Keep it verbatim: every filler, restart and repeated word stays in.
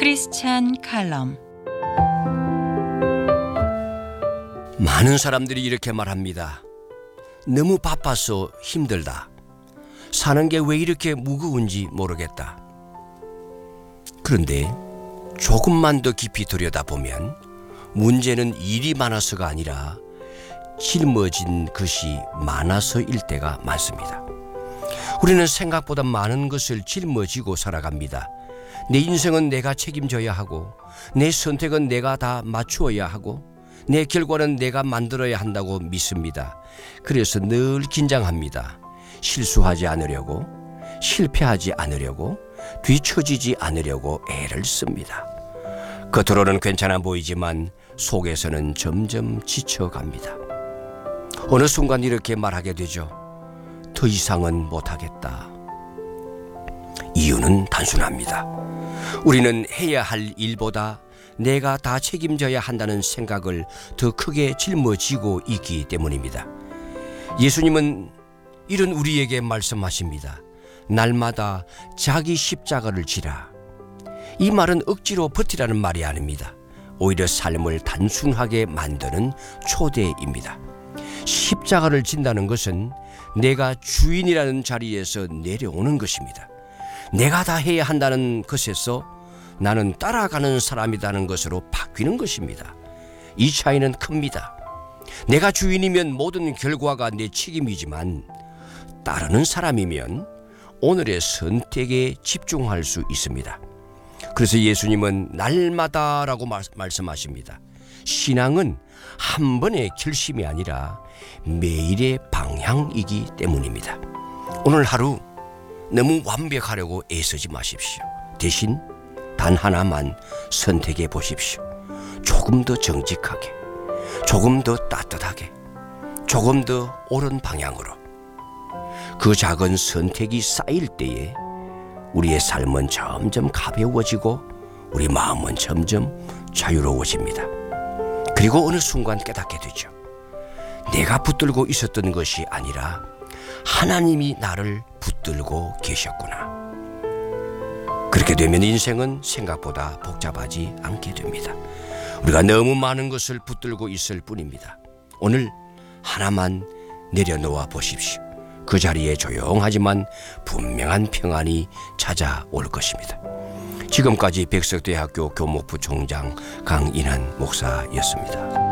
크리스찬 칼럼. 많은 사람들이 이렇게 말합니다. 너무 바빠서 힘들다. 사는 게 왜 이렇게 무거운지 모르겠다. 그런데 조금만 더 깊이 들여다보면 문제는 일이 많아서가 아니라 짊어진 것이 많아서일 때가 많습니다. 우리는 생각보다 많은 것을 짊어지고 살아갑니다. 내 인생은 내가 책임져야 하고, 내 선택은 내가 다 맞추어야 하고, 내 결과는 내가 만들어야 한다고 믿습니다. 그래서 늘 긴장합니다. 실수하지 않으려고, 실패하지 않으려고, 뒤처지지 않으려고 애를 씁니다. 겉으로는 괜찮아 보이지만 속에서는 점점 지쳐갑니다. 어느 순간 이렇게 말하게 되죠. 더 이상은 못하겠다. 이유는 단순합니다. 우리는 해야 할 일보다 내가 다 책임져야 한다는 생각을 더 크게 짊어지고 있기 때문입니다. 예수님은 이런 우리에게 말씀하십니다. 날마다 자기 십자가를 지라. 이 말은 억지로 버티라는 말이 아닙니다. 오히려 삶을 단순하게 만드는 초대입니다. 십자가를 진다는 것은 내가 주인이라는 자리에서 내려오는 것입니다. 내가 다 해야 한다는 것에서 나는 따라가는 사람이라는 것으로 바뀌는 것입니다. 이 차이는 큽니다. 내가 주인이면 모든 결과가 내 책임이지만 따르는 사람이면 오늘의 선택에 집중할 수 있습니다. 그래서 예수님은 날마다라고 말씀하십니다. 신앙은 한 번의 결심이 아니라 매일의 방향이기 때문입니다. 오늘 하루 너무 완벽하려고 애쓰지 마십시오. 대신 단 하나만 선택해 보십시오. 조금 더 정직하게, 조금 더 따뜻하게, 조금 더 옳은 방향으로. 그 작은 선택이 쌓일 때에 우리의 삶은 점점 가벼워지고 우리 마음은 점점 자유로워집니다. 그리고 어느 순간 깨닫게 되죠. 내가 붙들고 있었던 것이 아니라 하나님이 나를 붙들고 계셨구나. 그렇게 되면 인생은 생각보다 복잡하지 않게 됩니다. 우리가 너무 많은 것을 붙들고 있을 뿐입니다. 오늘 하나만 내려놓아 보십시오. 그 자리에 조용하지만 분명한 평안이 찾아올 것입니다. 지금까지 백석대학교 교목부 총장 강인한 목사였습니다.